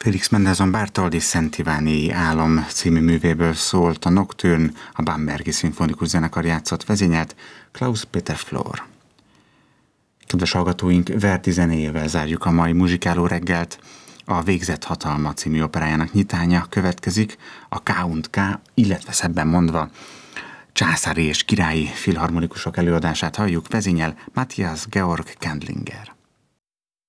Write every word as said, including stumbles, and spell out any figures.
Félix Mendelssohn Bartholdy Szent Ivániai Álom című művéből szólt a Nocturne, a Bambergi Szimfonikus Zenekar játszott, vezényelt Klaus Peter Flor. Kedves hallgatóink, Verdi zenéjével zárjuk a mai muzsikáló reggelt. A Végzett hatalma című operájának nyitánya következik, a K und K, illetve szebben mondva császári és királyi filharmonikusok előadását halljuk, vezényel Matthias Georg Kendlinger.